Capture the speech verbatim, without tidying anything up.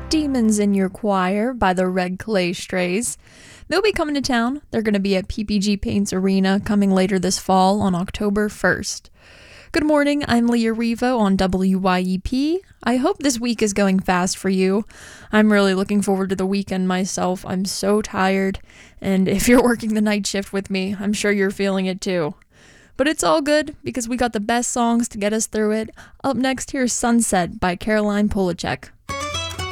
Demons in Your Choir by the Red Clay Strays. They'll be coming to town. They're going to be at P P G Paints Arena coming later this fall on October first. Good morning, I'm Leah Revo on W Y E P. I hope this week is going fast for you. I'm really looking forward to the weekend myself. I'm so tired, and if you're working the night shift with me, I'm sure you're feeling it too. But it's all good, because we got the best songs to get us through it. Up next, here's Sunset by Caroline Polachek.